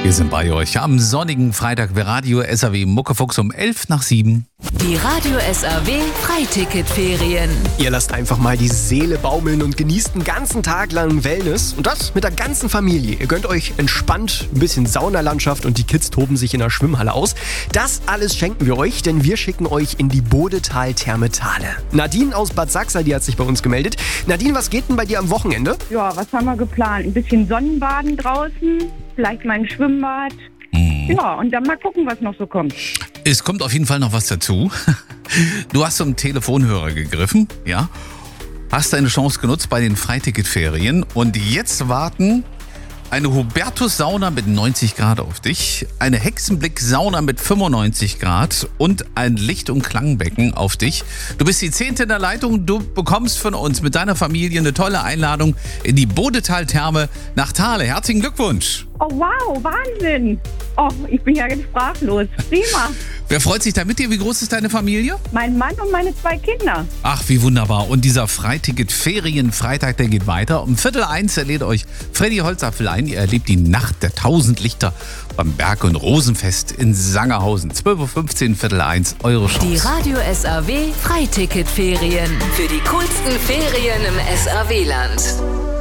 Wir sind bei euch am sonnigen Freitag bei Radio SAW Muckefuchs um 7:11. Die Radio SAW Freiticketferien. Ihr lasst einfach mal die Seele baumeln und genießt den ganzen Tag lang Wellness. Und das mit der ganzen Familie. Ihr gönnt euch entspannt ein bisschen Saunalandschaft und die Kids toben sich in der Schwimmhalle aus. Das alles schenken wir euch, denn wir schicken euch in die Bodetal-Therme Thale. Nadine aus Bad Sachsa, die hat sich bei uns gemeldet. Nadine, was geht denn bei dir am Wochenende? Ja, was haben wir geplant? Ein bisschen Sonnenbaden draußen, vielleicht mal ein Schwimmbad. Ja, und dann mal gucken, was noch so kommt. Es kommt auf jeden Fall noch was dazu. Du hast zum Telefonhörer gegriffen, ja? Hast deine Chance genutzt bei den Freiticketferien und jetzt warten eine Hubertus-Sauna mit 90 Grad auf dich, eine Hexenblick-Sauna mit 95 Grad und ein Licht- und Klangbecken auf dich. Du bist die 10. in der Leitung, du bekommst von uns mit deiner Familie eine tolle Einladung in die Bodetal-Therme nach Thale. Herzlichen Glückwunsch! Oh wow, Wahnsinn! Oh, ich bin ja jetzt sprachlos. Prima. Wer freut sich da mit dir? Wie groß ist deine Familie? Mein Mann und meine 2 Kinder. Ach, wie wunderbar. Und dieser Freiticket-Ferien-Freitag, der geht weiter. Um 12:45 lädt euch Freddy Holzapfel ein. Ihr erlebt die Nacht der 1000 Lichter beim Berg- und Rosenfest in Sangerhausen. 12:15 1, eure Chance. Die Radio SAW Freiticketferien. Für die coolsten Ferien im SAW-Land.